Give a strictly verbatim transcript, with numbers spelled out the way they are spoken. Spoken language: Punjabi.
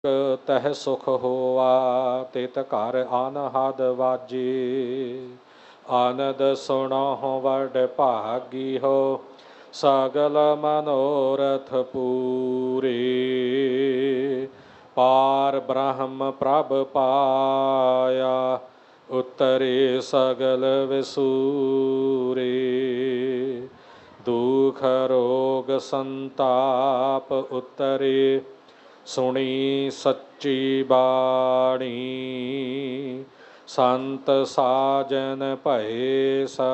ਤਹਿ ਸੁਖ ਹੋਆ ਤਿਤ ਘਰ ਅਨਹਦ ਵਾਜੇ। ਆਨੰਦ ਸੁਣਹੁ ਵਡ ਭਾਗੀ ਹੋ ਸਗਲ ਮਨੋਰਥ ਪੂਰੇ। ਪਾਰ ਬ੍ਰਹਮ ਪ੍ਰਭ ਪਾਇਆ ਉਤਰੇ ਸਗਲ ਵਿਸੂਰੇ। ਦੁਖ ਰੋਗ ਸੰਤਾਪ ਉਤਰੇ ਸੁਣੀ ਸੱਚੀ ਬਾਣੀ। ਸੰਤ ਸਾਜਨ ਭਏ ਸ